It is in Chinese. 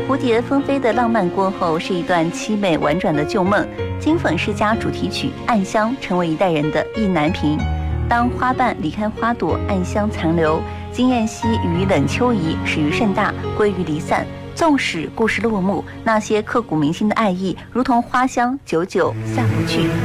蝴蝶纷飞的浪漫过后，是一段凄美婉转的旧梦。金粉世家主题曲《暗香》成为一代人的意难平。当花瓣离开花朵，暗香残留。金燕西与冷秋怡始于盛大，归于离散。纵使故事落幕，那些刻骨铭心的爱意，如同花香，久久散不去。